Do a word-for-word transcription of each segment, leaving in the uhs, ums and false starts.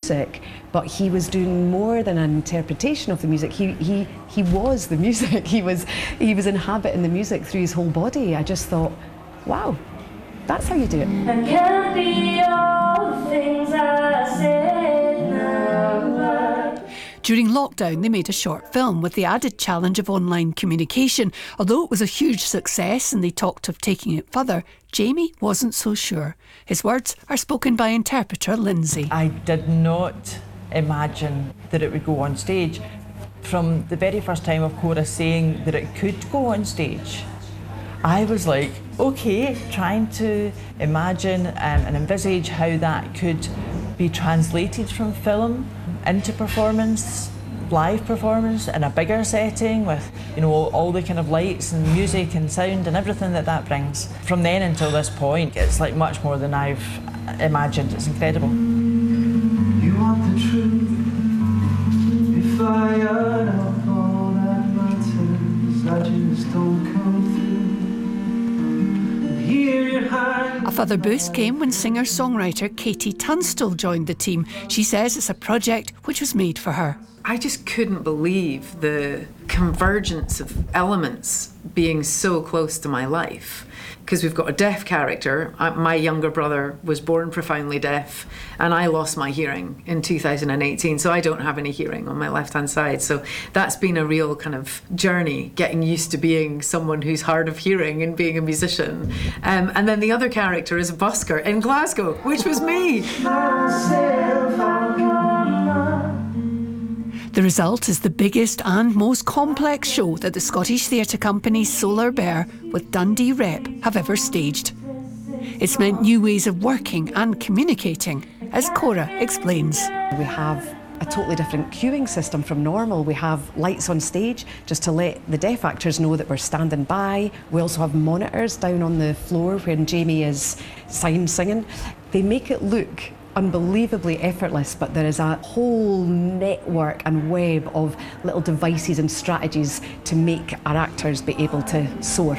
music, but he was doing more than an interpretation of the music. He he he was the music. He was he was inhabiting the music through his whole body. I just thought, wow, that's how you do it. I can't be all the things I said now. During lockdown, they made a short film with the added challenge of online communication. Although it was a huge success and they talked of taking it further, Jamie wasn't so sure. His words are spoken by interpreter Lindsay. I did not imagine that it would go on stage. From the very first time of Cora saying that it could go on stage, I was like, okay, trying to imagine um, and envisage how that could be translated from film into performance, live performance in a bigger setting with, you know, all the kind of lights and music and sound and everything that that brings. From then until this point, it's like much more than I've imagined. It's incredible. You want the truth? If I earn up all that matters, I just don't come through. Here hide. A further boost came when singer-songwriter Katie Tunstall joined the team. She says it's a project which was made for her. I just couldn't believe the convergence of elements being so close to my life. Because we've got a deaf character. I, my younger brother was born profoundly deaf, and I lost my hearing in two thousand eighteen, so I don't have any hearing on my left-hand side. So that's been a real kind of journey, getting used to being someone who's hard of hearing and being a musician. Um, and then the other character is a busker in Glasgow, which was me. The result is the biggest and most complex show that the Scottish theatre company Solar Bear with Dundee Rep have ever staged. It's meant new ways of working and communicating, as Cora explains. We have a totally different queuing system from normal. We have lights on stage just to let the deaf actors know that we're standing by. We also have monitors down on the floor when Jamie is sign singing. They make it look unbelievably effortless, but there is a whole network and web of little devices and strategies to make our actors be able to soar.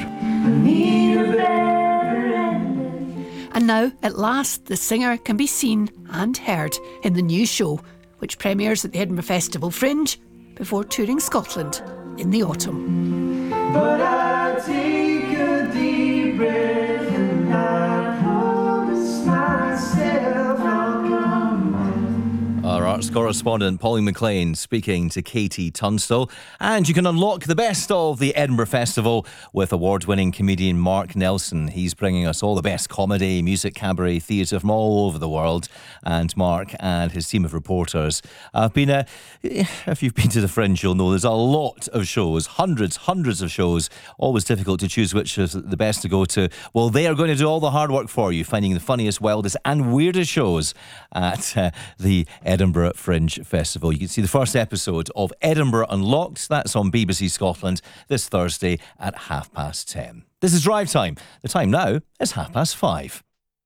And now, at last, the singer can be seen and heard in the new show, which premieres at the Edinburgh Festival Fringe before touring Scotland in the autumn. But I take a deep breath and I promise myself I'll come back. Our arts correspondent Pauline McLean speaking to Katie Tunstall. And you can unlock the best of the Edinburgh Festival with award-winning comedian Mark Nelson. He's bringing us all the best comedy, music, cabaret, theatre from all over the world. And Mark and his team of reporters have been, uh, if you've been to the Fringe, you'll know there's a lot of shows, hundreds, hundreds of shows. Always difficult to choose which is the best to go to. Well, they are going to do all the hard work for you, finding the funniest, wildest and weirdest shows at uh, the Edinburgh Fringe Festival. You can see the first episode of Edinburgh Unlocked. That's on B B C Scotland this Thursday at half past ten. This is Drive Time. The time now is half past five.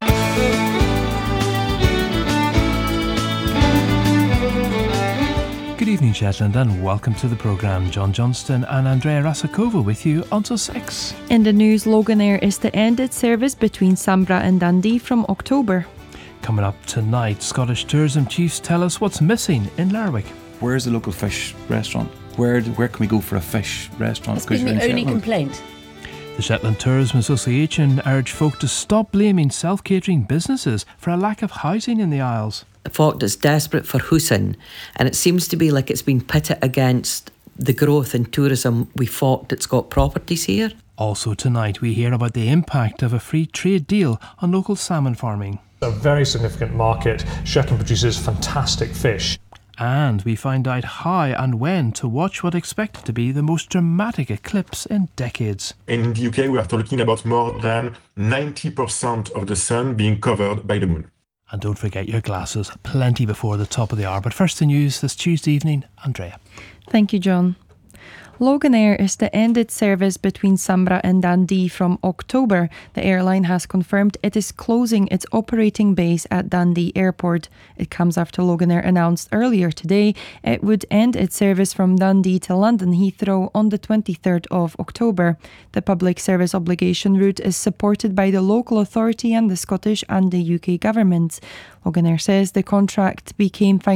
Good evening, Shetland, and welcome to the programme. John Johnston and Andrea Rasakova with you until six. In the news, Loganair is to end its service between Sambra and Dundee from October. Coming up tonight, Scottish tourism chiefs tell us what's missing in Lerwick. Where's the local fish restaurant? Where where can we go for a fish restaurant? That's been the only complaint. The Shetland Tourism Association urge folk to stop blaming self-catering businesses for a lack of housing in the Isles. Faught is desperate for housing, and it seems to be like it's been pitted against the growth in tourism we fought that's got properties here. Also tonight we hear about the impact of a free trade deal on local salmon farming. A very significant market. Shetland produces fantastic fish. And we find out how and when to watch what expected to be the most dramatic eclipse in decades. In the U K, we are talking about more than ninety percent of the sun being covered by the moon. And don't forget your glasses, plenty before the top of the hour. But first the news this Tuesday evening, Andrea. Thank you, John. Loganair is to end its service between Sambra and Dundee from October. The airline has confirmed it is closing its operating base at Dundee Airport. It comes after Loganair announced earlier today it would end its service from Dundee to London Heathrow on the twenty-third of October. The public service obligation route is supported by the local authority and the Scottish and the U K governments. Loganair says the contract became financial